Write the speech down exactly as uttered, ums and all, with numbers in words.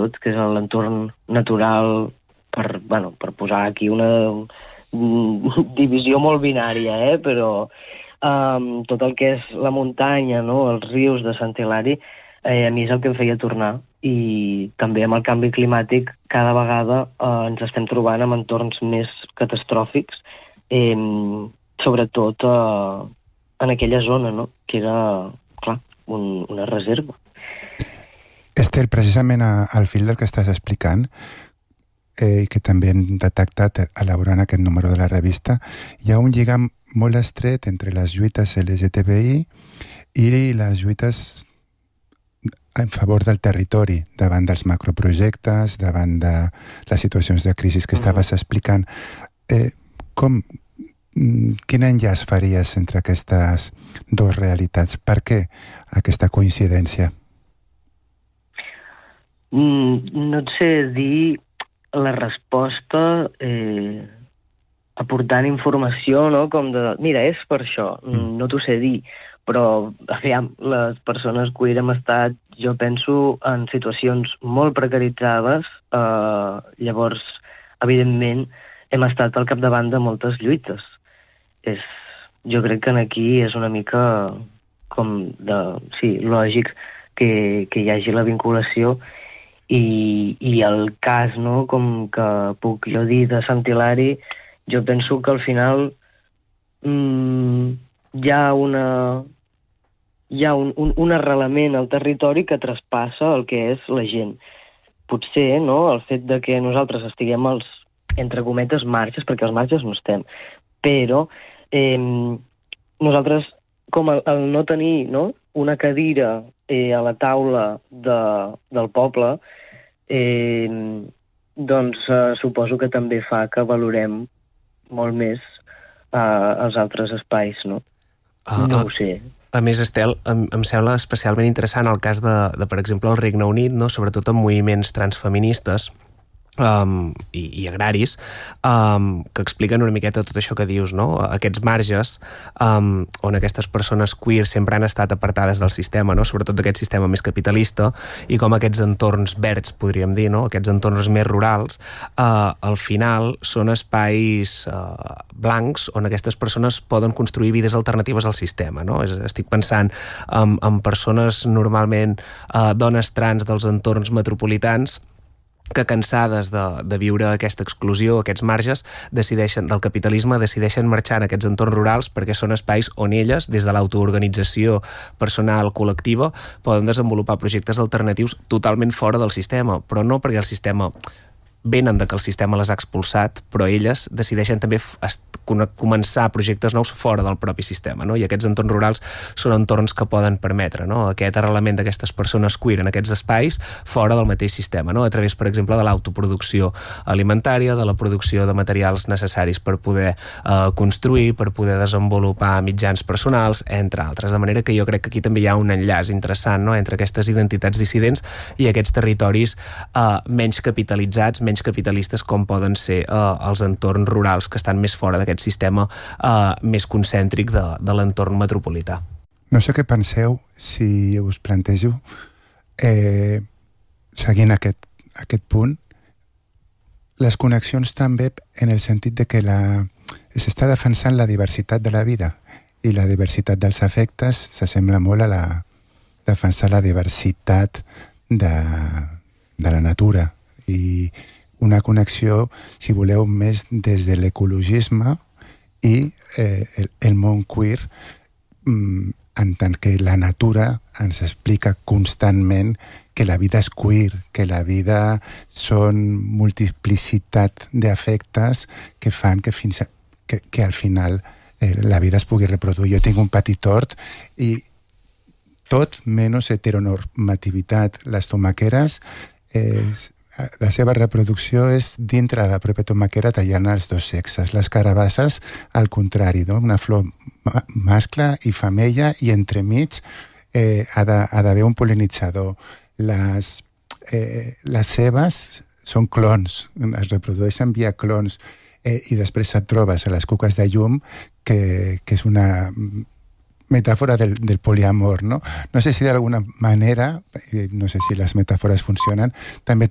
sobretot, que és l'entorn natural, per, bueno, per posar aquí una divisió molt binària, eh? Però um, tot el que és la muntanya, no? Els rius de Sant Hilari, eh, a mi és el que em feia tornar. I també amb el canvi climàtic cada vegada eh, ens estem trobant amb entorns més catastròfics, eh, sobretot eh, en aquella zona, no? Que era, clar, un, una reserva. Estel, precisament a, al fil del que estàs explicant, eh, que també hem detectat elaborant aquest número de la revista, hi ha un lligam molt estret entre les lluites L G T B I i les lluites en favor del territori, davant dels macroprojectes, davant de les situacions de crisi que estaves uh-huh. explicant. Eh, com, quin enllaç faries entre aquestes dues realitats? Per què aquesta coincidència? Mm, no et sé dir la resposta eh, aportant informació, no? Com de, mira, és per això, mm. no t'ho sé dir, però, aviam, les persones queer hem estat, jo penso, en situacions molt precaritzades, eh, llavors, evidentment, hem estat al capdavant de moltes lluites. És, jo crec que aquí és una mica com de, sí, lògic que, que hi hagi la vinculació i, i el cas, no?, com que puc jo dir de Sant Hilari, jo penso que al final mmm, hi ha una hi ha un, un, un arrelament al territori que traspassa el que és la gent. Potser, no?, el fet de que nosaltres estiguem als, entre cometes, marges, perquè als marges no estem, però eh, nosaltres, com el, el no tenir, no?, una cadira eh, a la taula de, del poble, eh, doncs eh, suposo que també fa que valorem molt més eh, els altres espais, no? Uh, no ho sé. A més, Estel, em, em sembla especialment interessant el cas de, de, per exemple, el Regne Unit, no? Sobretot en moviments transfeministes um, i, i agraris, um, que expliquen una miqueta tot això que dius, no? Aquests marges um, on aquestes persones queer sempre han estat apartades del sistema, no? Sobretot d'aquest sistema més capitalista, i com aquests entorns verds, podríem dir, no? Aquests entorns més rurals, uh, al final són espais uh, blancs on aquestes persones poden construir vides alternatives al sistema, no? Estic pensant en, en persones normalment uh, dones trans dels entorns metropolitans que, cansades de, de viure aquesta exclusió, aquests marges decideixen del capitalisme, decideixen marxar en aquests entorns rurals perquè són espais on elles, des de l'autoorganització personal col·lectiva, poden desenvolupar projectes alternatius totalment fora del sistema, però no perquè el sistema venen de que el sistema les ha expulsat, però elles decideixen també començar projectes nous fora del propi sistema, no? I aquests entorns rurals són entorns que poden permetre, no?, aquest arrelament d'aquestes persones queer en aquests espais fora del mateix sistema, no?, a través, per exemple, de l'autoproducció alimentària, de la producció de materials necessaris per poder eh, construir, per poder desenvolupar mitjans personals, entre altres. De manera que jo crec que aquí també hi ha un enllaç interessant, no?, entre aquestes identitats dissidents i aquests territoris eh, menys capitalitzats, menys capitalistes, com poden ser eh, els entorns rurals que estan més fora d'aquest sistema eh, més concèntric de, de l'entorn metropolità. No sé què penseu si us plantejo, eh, seguint aquest, aquest punt, les connexions també en el sentit de que la, s'està defensant la diversitat de la vida i la diversitat dels afectes s'assembla molt a la defensar la diversitat de, de la natura i una connexió, si voleu, més des de l'ecologisme i eh, el, el món queer, mm, en tant que la natura ens explica constantment que la vida és queer, que la vida són multiplicitat d'afectes que fan que, fins a, que, que al final eh, la vida es pugui reproduir. Jo tinc un petit hort i tot menys heteronormativitat. Les tomaqueres eh, la seva reproducció és dintre de la pròpia tomaquera tallant els dos sexes. Les carabasses, al contrari, no? Una flor ma mascle i femella i entremig eh, ha d'haver un pol·linitzador. Les, eh, les cebes són clons, es reprodueixen via clons eh, i després et trobes a les cuques de llum que, que és una metàfora del, del poliamor, no? No sé si d'alguna manera, no sé si les metàfores funcionen, també